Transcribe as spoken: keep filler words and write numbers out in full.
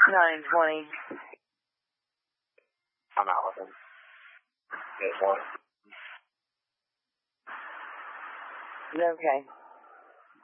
nine twenty. I'm out with him. eight one. Okay.